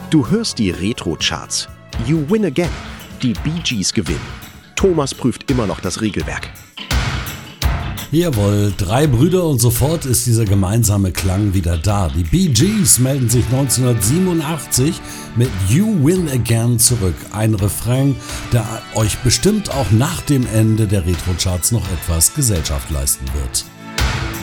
Du hörst die Retro-Charts. You win again. Die Bee Gees gewinnen. Thomas prüft immer noch das Regelwerk. Jawohl, 3 Brüder und sofort ist dieser gemeinsame Klang wieder da. Die Bee Gees melden sich 1987 mit You Win Again zurück. Ein Refrain, der euch bestimmt auch nach dem Ende der Retro-Charts noch etwas Gesellschaft leisten wird.